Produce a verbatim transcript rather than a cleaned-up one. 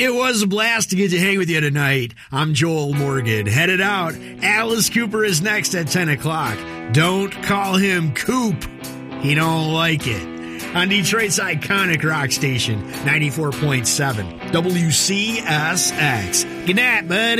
It was a blast to get to hang with you tonight. I'm Joel Morgan. Headed out. Alice Cooper is next at ten o'clock. Don't call him Coop. He don't like it. On Detroit's iconic rock station, ninety-four point seven W C S X. Good night, buddy.